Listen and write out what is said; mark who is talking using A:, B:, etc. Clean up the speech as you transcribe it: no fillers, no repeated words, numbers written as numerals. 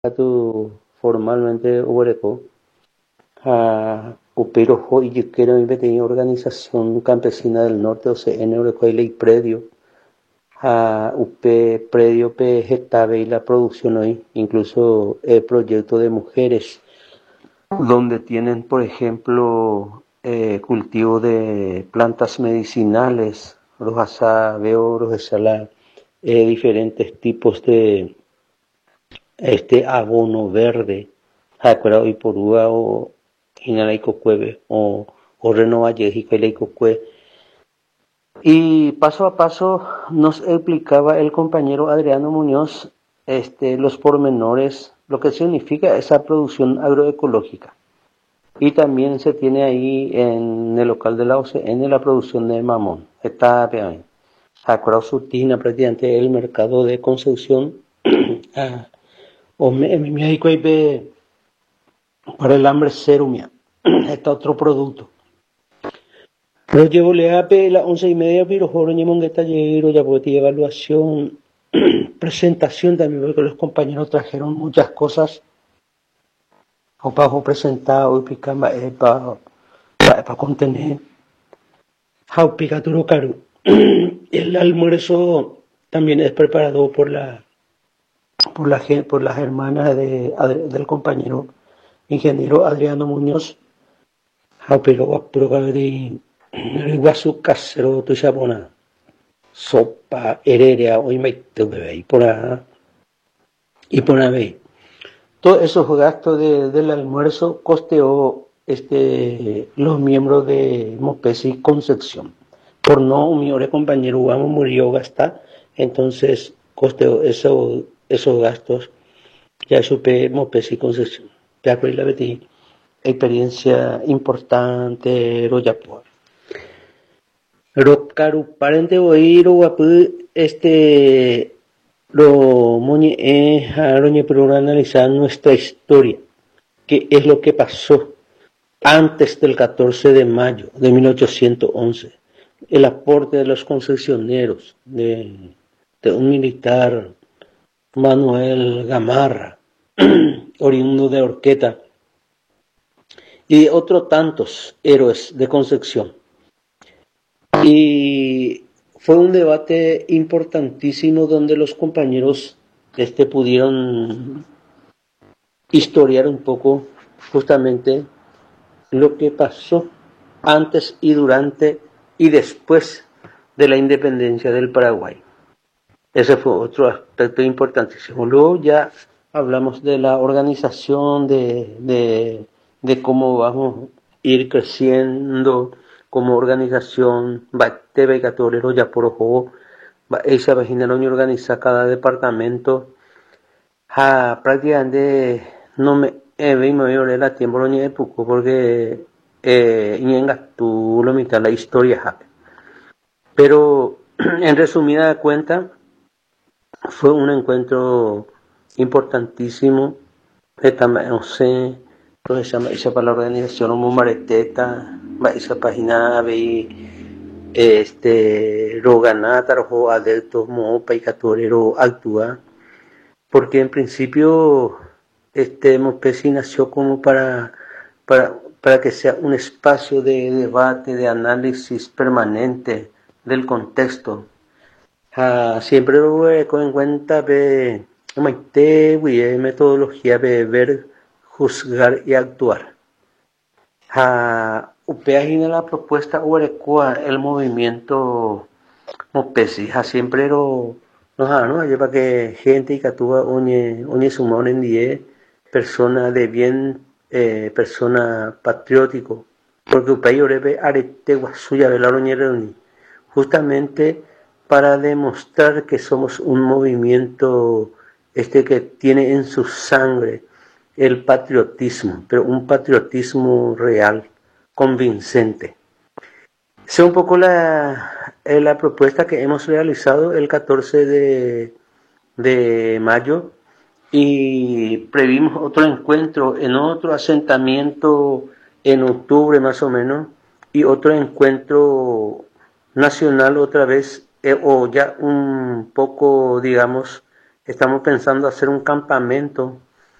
A: tu formalmente Ubereco, a Upirojo y Yuquero y Pequeña Organización Campesina del Norte, OCN, Ureco y Ley Predio, a UP Predio Getabe y la producción hoy, incluso el proyecto de mujeres, donde tienen, por ejemplo, cultivo de plantas medicinales, rojasa, veo, rojasala, diferentes tipos de abono verde, Hakura y Porúa o Inalaico Cueve o Renovallejica y Leico Cue. Y paso a paso nos explicaba el compañero Adriano Muñoz los pormenores, lo que significa esa producción agroecológica. Y también se tiene ahí en el local de la OCN la producción de mamón. Está bien. Hakura Sutina prácticamente el mercado de Concepción. O me hay que para el hambre serumia. Está otro producto. Pero llevo le a las 11:30, pero joven y mongueta lleguero, ya puede evaluación, presentación también, porque los compañeros trajeron muchas cosas. O para presentar, o picamba, para contener. Jau picaturo caro. El almuerzo también es preparado por las hermanas del compañero ingeniero Adriano Muñoz. Pero de guasu casero tu sabona. Sopa, hererea, hoy me tuve y por ahí. Todos esos gastos del almuerzo costeó los miembros de Mopesi Concepción. Por no, mi compañero vamos murió gastar, entonces costeó esos gastos. Ya supe Mopesi Concepción. Ya por la betí experiencia importante Royapoa. Rocaru parente oíro guapu lo moñe aroñe para analizar nuestra historia, qué es lo que pasó antes del 14 de mayo de 1811, el aporte de los concesioneros, de un militar Manuel Gamarra, oriundo de Orqueta, y otros tantos héroes de Concepción. Y fue un debate importantísimo donde los compañeros pudieron historiar un poco justamente lo que pasó antes y durante y después de la independencia del Paraguay. Ese fue otro aspecto importantísimo. Luego ya hablamos de la organización, de cómo vamos a ir creciendo como organización, TV Catorero ya por ojo, esa página la organiza cada departamento. Prácticamente no me me la tiempo lo de poco porque tú lo mitad la historia. Pero en resumida cuenta, fue un encuentro importantísimo. No sé, entonces se llama esa para la organización como Mareteta, esa página ve Roganata, rojo adeptos, mopa y catorero actúa, porque en principio Mopesi nació como para que sea un espacio de debate, de análisis permanente del contexto. Siempre lo voy en cuenta de metodología de ver, juzgar y actuar. Upeagina la propuesta Urecoa, el movimiento Mopesi, siempre no lleva que gente y que actúa oñe sumón en die persona de bien, persona patriótico, porque Upey orebe arete guasuya velaroñeroni, justamente para demostrar que somos un movimiento que tiene en su sangre el patriotismo, pero un patriotismo real, convincente. Esa es un poco la propuesta que hemos realizado el 14 de mayo y previmos otro encuentro en otro asentamiento en octubre más o menos y otro encuentro nacional otra vez o ya un poco, digamos, estamos pensando hacer un campamento